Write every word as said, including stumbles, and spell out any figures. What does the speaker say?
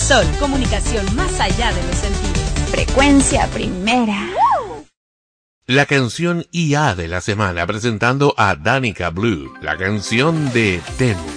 Sol, comunicación más allá de los sentidos. Frecuencia primera. La canción I A de la semana presentando a Danica Blue, la canción de Tenue.